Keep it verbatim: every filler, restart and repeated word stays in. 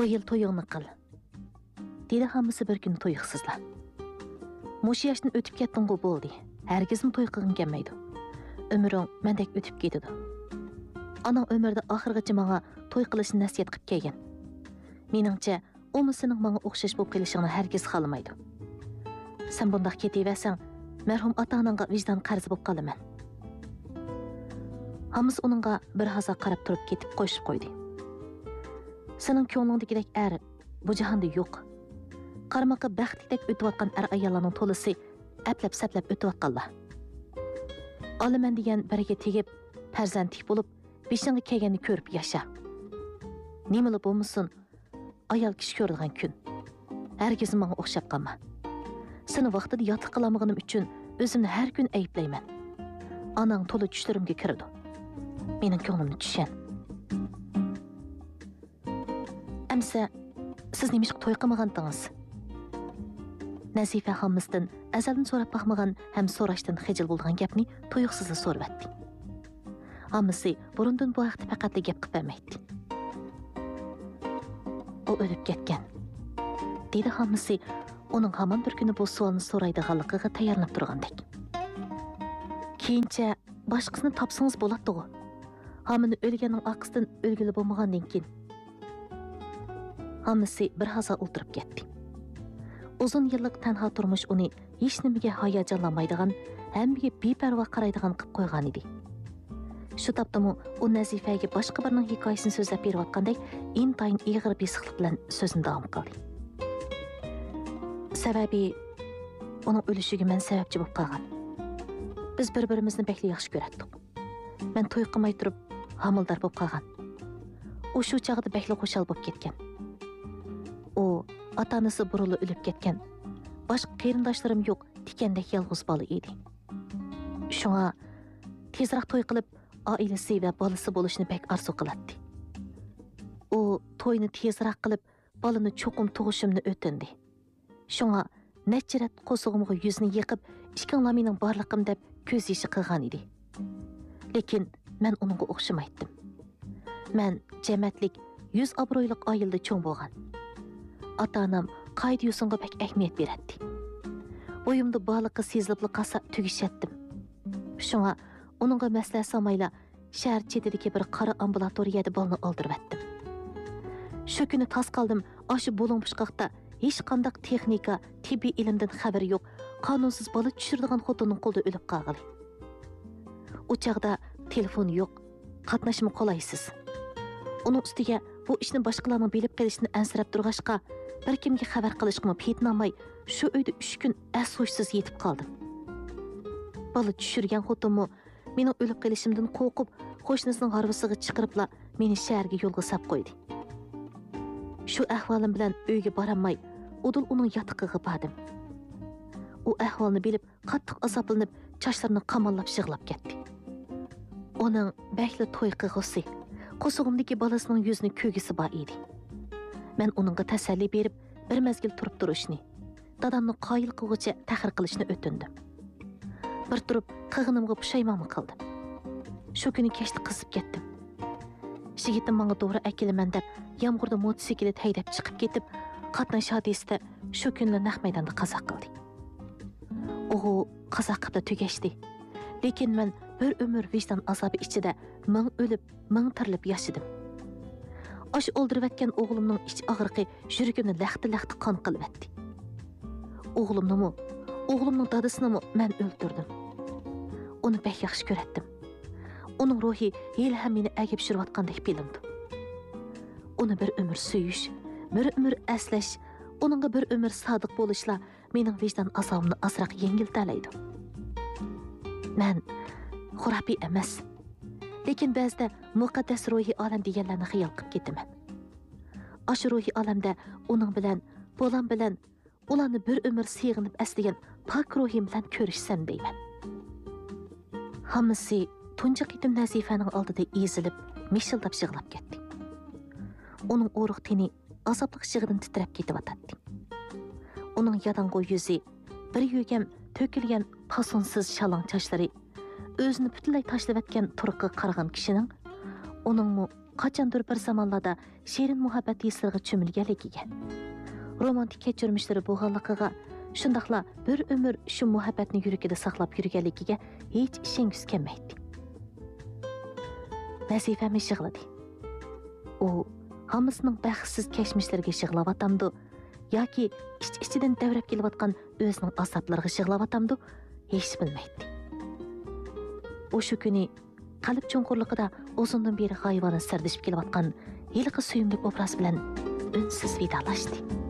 Bu yıl toyuğunu qıl. Dedi hammasi bir kun toyuqsizlar. Mush yoshdan o'tib ketding go bo'ldi. Hargizmi to'y qilgin kelmaydi. Umring mendek o'tib ketadi. Anang umrda oxirgacha menga to'y qilishni nasiyat qilib kelgan. Meningcha, u sening menga o'xshash bo'lib qolishingni hargiz xohlamaydi. Sen bundaq ketaversang, marhum ota-onangga vijdon qarzi bo'lib qolaman. Hammasi uningga bir haza qarab turib ketib qo'shib qo'ydi. Sening ko'nglingdagidek er bu jahonda yo'q. Qarmoqqa baxtidek o'tayotgan er ayollarning to'lisi aplab saplab o'tayotganlar. Olaman degan biriga tegib, farzandlik bo'lib, beshingga kelganni ko'rib yasha. Nimali bo'lmasin, ayol kishi ko'radigan kun. Hargiz menga o'xshab qolma. Seni vaqtida yotiq qilamaganim uchun o'zimni har kun ayblayman. Anang to'la tushlarimga kirdi. Mening ko'nglimni tushan. Amsa siz nima to'y qilmagandingiz? Nazifa xonimizdan azaldan so'rab baxmagan ham so'rashdan xijil bo'lgan gapni to'yiqsiz so'rayapti. Hammasi burundan bu haqda faqat gap qilib bermaydi. O o'lib ketgan. Dedi hammasi uning hamon bir kuni bu savolni so'raydiganligiga tayyorlanib turgandek. Keyincha boshqasini topsangiz bo'ladi-ku. Hamini o'lganning aqsidan o'lgili bo'lmagandan keyin. Hammasi bir haza o'tirib ketdi. Uzun yillik tanho turmush uni hech nimaga hayajonlanmaydigan, hammaga beparvo qaraydigan qilib qo'ygan edi. Shu topdimi u Nazifaga boshqa birning hikoyasini so'zlab berayotgandek, intayin ig'ir besiqlik bilan so'zini davom qildi. Sababi uning o'lishiga men sababchi bo'lib qolgan. Biz bir-birimizni bekli yaxshi ko'ratdik. Men to'y qilmay turib homildor bo'lib qolgan. U shu chaqda bekli qo'shal bo'lib ketgan. U ota-onasi buruli o'lib ketgan. Boshqa qarindoshlarim yo'q, tikandek yolg'iz bola edi. Shunga tezroq to'y qilib, oilasi va bolasi bo'lishni bek arzu qiladi. U to'yni tezroq qilib, bolani cho'qim tug'ishimni o'tindi. Shunga nechirat qo'sug'imga yuzni yiqib, ishkanglar mening borliqim deb ko'z yoshi qilgan edi. Lekin men uningga o'xshamaydim. Men jamatlik, yuz obro'ylik oilada cho'ng bo'lgan. Ota-onam qoida yo'singa bek ahamiyat beradi. Bo'yimda baliqqa sezilib qolsa tugishatdim. Shunga uningga maslahat solmayla shahar chetidagi bir qora ambulatoriyada bolni oldirib Shu kuni tas qoldim, oshu bo'ling pushqoqda hech qanday texnika, tibbiy ilmdan xabari yo'q, qonunsiz bola tushiradigan xotinning qo'lida o'lib qolgan. U chaqda telefon yo'q, qatnashmi qolaysiz. Uning ustiga bu ishni boshqalarning bilib qolishini ansirab turg'ashqa, bir kimga xabar qilishga petnamay, shu uyda uch kun asso'shsiz yetib qoldim. Bola tushirgan xotinmi mening o'lib qolishimdan qo'rqib, qo'shnisining g'arvisiga chiqiribla meni shaharga yo'lga sap qo'ydi. Shu ahvolim bilan uyga boramay, udul uning yotiqiga bordim. U ahvolni bilib, qattiq azoblanib, chochlarini qamollab yig'lab ketdi. Uning bakli to'y qilg'isi, qo'sug'imdagi bolasining yuzini ko'gisi bor edi. Men uningga tasalli berib, bir mezgil turib turishni, dadamni qoyil qilg'icha tahir qilishni o'tindim. Bir turib, qig'inimga pushaymon qildim. Shu kuni kechda qizib ketdim. Shigitim menga to'g'ri akilaman deb, yomg'irda motosiklet haydab chiqib ketib, qatnash hodisida shu kunni naq maydonda qazo qildi. U qazo qilib tugashdi. Lekin men bir umr vijdon azobi ichida ming o'lib, ming tirilib yashadim. Osh o'ldirayotgan o'g'limning ich og'riqi yuragimni laxti-laxti qon qilibdi. O'g'limni, o'g'limning dadasini men o'ldirdim. Uni bek yaxshi ko'ratdim. Uning ruhi hali ham meni agib shirayotgandek bilindi. Uni bir umr suyish, bir umr aslash, uningga bir umr sodiq bo'lishla mening vijdon azobimni azroq yengiltalaydi. Men xurafiy emas, lekin ba'zida muqaddas ruhiy olam deganlarni xiyol qilib ketaman. Ashu ruhiy olamda uning bilan, bo'lam bilan ularni bir umr sig'inib aslagan pok ruhim bilan ko'rishsam deyman. Hammasi tunji qitim Nazifaning oldida ezilib, mishildab yig'lab ketdi. Uning o'riq teni azobli shig'idan titrab ketyotdi. Uning yadang'o yuzi, bir yugam to'kilgan pasonsiz shalong sochlari, o'zini butunlay tashlab atgan turqqa qaragan kishining uningmi qachondir bir zamonlarda shirin muhabbat hislariga cho'milganligiga, romantik kechirmishlari bo'lganligiga, shundaqla bir umr shu muhabbatni yuragida saqlab yurganligiga hech ishongiz kelmaydi. Nazifam yig'ladi. U hamisining baxtsiz kechmishlariga yig'layotamdi yoki ich-ichidan davrab kelayotgan o'zining azoblariga yig'layotamdi, hech bilmaydi. O'sha kuni qalb cho'nqurligida uzundan beri g'oyibona sardishib kelayotgan yilqi suyumli obraz bilan unsiz vidolashdi.